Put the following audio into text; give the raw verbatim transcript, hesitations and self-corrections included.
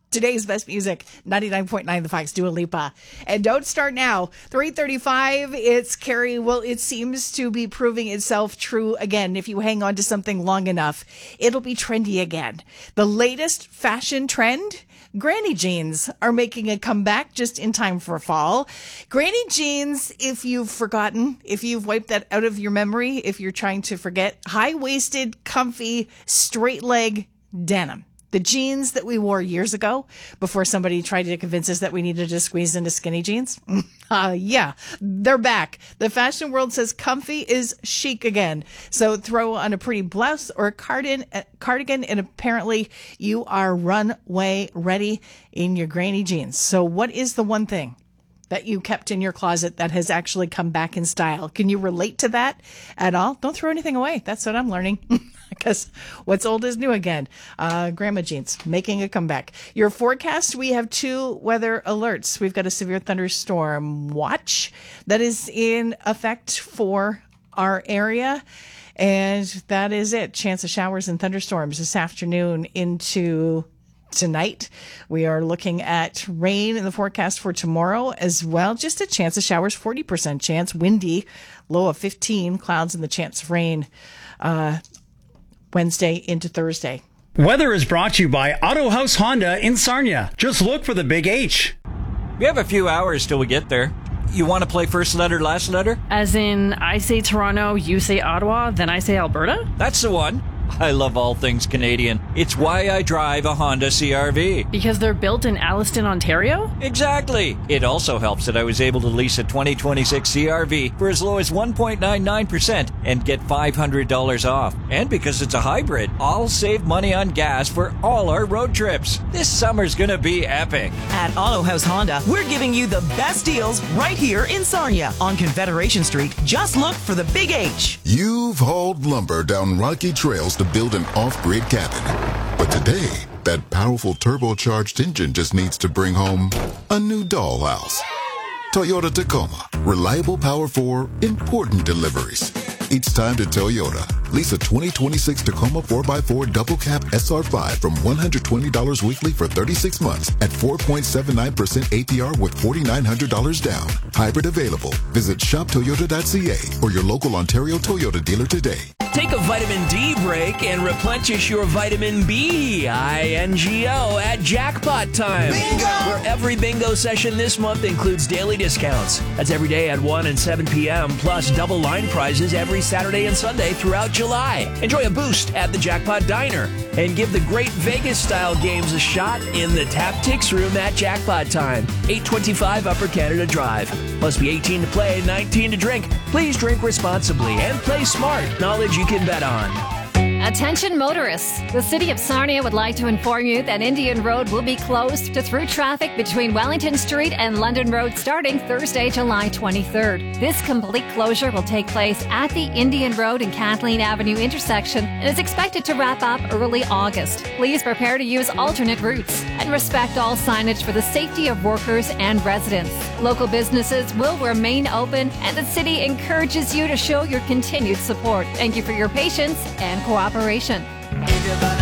Today's best music, ninety-nine point nine The Fox, Dua Lipa. And don't start now. three thirty-five, it's Carrie. Well, it seems to be proving itself true again. If you hang on to something long enough, it'll be trendy again. The latest fashion trend, granny jeans, are making a comeback just in time for fall. Granny jeans, if you've forgotten, if you've wiped that out of your memory, if you're trying to forget, high-waisted, comfy, straight-leg denim. The jeans that we wore years ago before somebody tried to convince us that we needed to squeeze into skinny jeans. Uh, yeah, they're back. The fashion world says comfy is chic again. So throw on a pretty blouse or a cardigan, cardigan and apparently you are runway ready in your granny jeans. So what is the one thing that you kept in your closet that has actually come back in style? Can you relate to that at all? Don't throw anything away. That's what I'm learning. Because what's old is new again. Uh, grandma jeans making a comeback. Your forecast, we have two weather alerts. We've got a severe thunderstorm watch that is in effect for our area. And that is it. Chance of showers and thunderstorms this afternoon into tonight. We are looking at rain in the forecast for tomorrow as well. Just a chance of showers, forty percent chance, windy, low of fifteen, clouds and the chance of rain uh, Wednesday into Thursday. Weather is brought to you by Auto House Honda in Sarnia. Just look for the big H. We have a few hours till we get there. You want to play first letter, last letter? As in, I say Toronto, you say Ottawa, then I say Alberta? That's the one. I love all things Canadian. It's why I drive a Honda C R V. Because they're built in Alliston, Ontario? Exactly. It also helps that I was able to lease a twenty twenty-six C R V for as low as one point nine nine percent and get five hundred dollars off. And because it's a hybrid, I'll save money on gas for all our road trips. This summer's gonna be epic. At Auto House Honda, we're giving you the best deals right here in Sarnia on Confederation Street. Just look for the Big H. You've hauled lumber down rocky trails to build an off-grid cabin. But today, that powerful turbocharged engine just needs to bring home a new dollhouse. Toyota Tacoma. Reliable power for important deliveries. It's time to Toyota. Lease a twenty twenty-six Tacoma four by four Double Cab S R five from one hundred twenty dollars weekly for thirty-six months at four point seven nine percent A P R with four thousand nine hundred dollars down. Hybrid available. Visit shop toyota dot c a or your local Ontario Toyota dealer today. Take a vitamin D break and replenish your vitamin B, I N G O, at Jackpot Time. Bingo! Where every bingo session this month includes daily discounts. That's every day at one and seven p.m. plus double line prizes every Saturday and Sunday throughout July. Enjoy a boost at the Jackpot Diner and give the great Vegas-style games a shot in the Taptics Room at Jackpot Time, eight twenty-five Upper Canada Drive. Must be eighteen to play, nineteen to drink. Please drink responsibly and play smart. Knowledge you can bet on. Attention motorists. The City of Sarnia would like to inform you that Indian Road will be closed to through traffic between Wellington Street and London Road starting Thursday, July twenty-third. This complete closure will take place at the Indian Road and Kathleen Avenue intersection and is expected to wrap up early August. Please prepare to use alternate routes and respect all signage for the safety of workers and residents. Local businesses will remain open and the city encourages you to show your continued support. Thank you for your patience and cooperation.